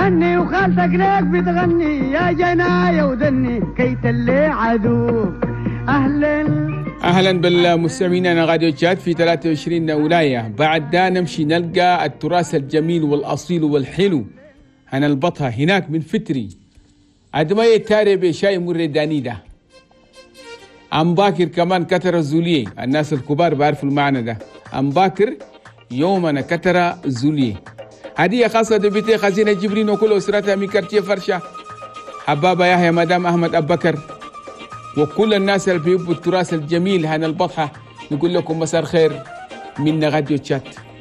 غني وخالتك ليك بتغني يا جناية ودني كي تلي عدو. أهلا بالمستمعين راديو تشات في 23 ولاية. بعد ده نمشي نلقى التراث الجميل والأصيل والحلو هنلبطها هناك من فتري عدمية تاري بشاي مرداني ده. أم باكر كمان كتر الزولية، الناس الكبار بعرفوا المعنى ده. أم باكر يومنا كتر الزولية، هدية خاصة دبيتي خزينة جبرين وكل أسرتها من كارتيه فرشة حبابة يحيى مدام أحمد أبو بكر وكل الناس اللي بيحبوا التراث الجميل هنلبطها. نقول لكم مساء الخير من راديو تشات.